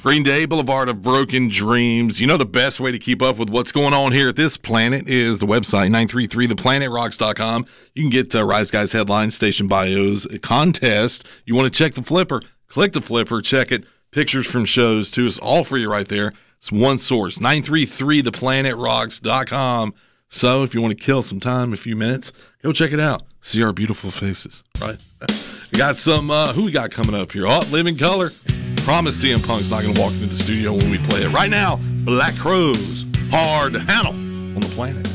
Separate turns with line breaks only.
Green Day, Boulevard of Broken Dreams. You know the best way to keep up with what's going on here at this planet is the website, 933theplanetrocks.com. You can get Rise Guys headlines, station bios, a contest. You want to check the flipper, click the flipper, check it. Pictures from shows, too. It's all for you right there. It's one source, 933theplanetrocks.com. So if you want to kill some time, a few minutes, go check it out. See our beautiful faces, right? We got some, who we got coming up here? Oh, Living Color. Promise CM Punk's not going to walk into the studio when we play it. Right now, Black Crowes, Hard to Handle on the Planet.